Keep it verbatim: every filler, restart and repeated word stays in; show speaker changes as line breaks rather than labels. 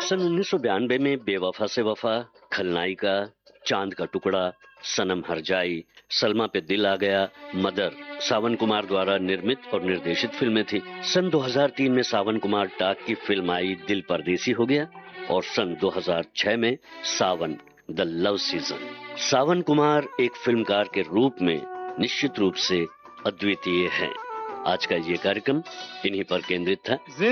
सन उन्नीस सौ बयानबे में बेवफा से वफा, खलनायिका, चांद का टुकड़ा, सनम हर जाई, सलमा पे दिल आ गया, मदर सावन कुमार द्वारा निर्मित और निर्देशित फिल्में थी। सन दो हज़ार तीन में सावन कुमार टाक की फिल्म आई दिल परदेसी हो गया और सन दो हज़ार छह में सावन द लव सीजन। सावन कुमार एक फिल्मकार के रूप में निश्चित रूप से अद्वितीय हैं। आज का ये कार्यक्रम इन्हीं पर केंद्रित था।